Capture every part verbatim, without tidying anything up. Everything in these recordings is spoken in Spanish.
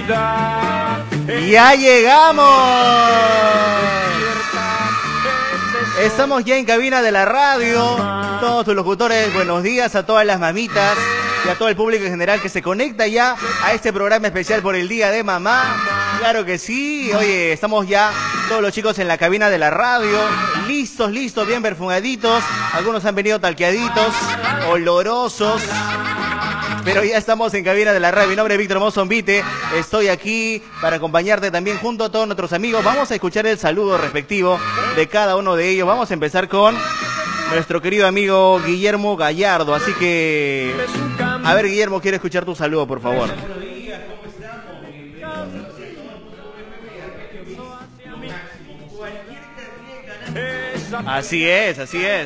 ¡Ya llegamos! Estamos ya en cabina de la radio. Todos tus locutores, buenos días a todas las mamitas y a todo el público en general que se conecta ya a este programa especial por el Día de Mamá. Claro que sí. Oye, estamos ya todos los chicos en la cabina de la radio, listos, listos, bien perfumaditos. Algunos han venido talqueaditos, olorosos. Pero ya estamos en cabina de la radio. Mi nombre es Víctor Mozonvite. Estoy aquí para acompañarte también junto a todos nuestros amigos. Vamos a escuchar el saludo respectivo de cada uno de ellos. Vamos a empezar con nuestro querido amigo Guillermo Gallardo. Así que, a ver, Guillermo, quiero escuchar tu saludo, por favor. Así es, así es.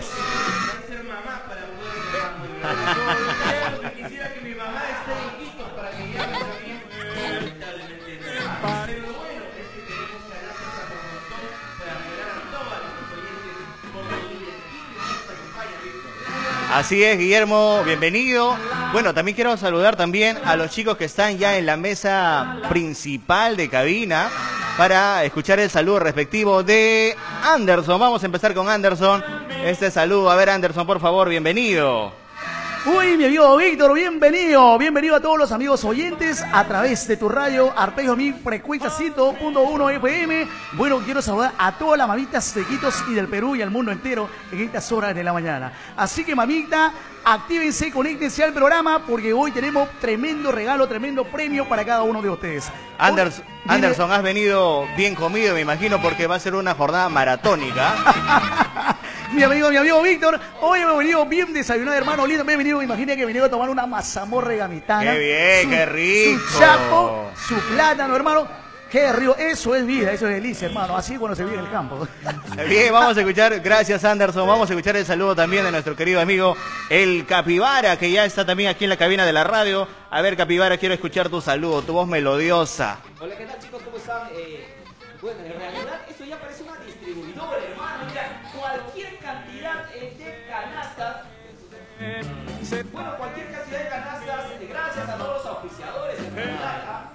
Quisiera que mi mamá esté listo para que ya también, lamentablemente no. Pero bueno, es que tenemos que ganar esa promoción para regalar a todos nuestros oyentes con el divertido que nos acompaña, Víctor. Así es, Guillermo, bienvenido. Bueno, también quiero saludar también a los chicos que están ya en la mesa principal de cabina para escuchar el saludo respectivo de Anderson. Vamos a empezar con Anderson. Este saludo, a ver, Anderson, por favor, bienvenido. Uy, mi amigo Víctor, bienvenido, bienvenido a todos los amigos oyentes a través de tu radio Arpegio Mi Frecuencia ciento dos punto uno F M. Bueno, quiero saludar a todas las mamitas de Iquitos y del Perú y al mundo entero en estas horas de la mañana. Así que, mamita, actívense, conéctense al programa porque hoy tenemos tremendo regalo, tremendo premio para cada uno de ustedes. Anderson, hoy, Anderson, has venido bien comido, me imagino, porque va a ser una jornada maratónica. Mi amigo, mi amigo Víctor, hoy hemos venido bien desayunado, hermano lindo. Me he venido, me imaginé que he venido a tomar una mazamorra gamitana. ¡Qué bien, su, qué rico! Su chapo, su plátano, hermano. ¡Qué rico! Eso es vida, eso es delicia, hermano. Así es cuando se vive en el campo. Bien, vamos a escuchar, gracias Anderson, vamos a escuchar el saludo también de nuestro querido amigo El Capibara, que ya está también aquí en la cabina de la radio. A ver, Capibara, quiero escuchar tu saludo, tu voz melodiosa. Hola, ¿qué tal, chicos? ¿Cómo están? Eh, bueno, en realidad esto ya parece una distribuidora, hermano.